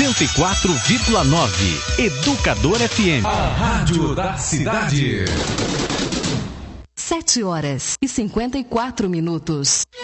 104,9. Educador FM. A rádio da cidade. 7 horas e 54 minutos.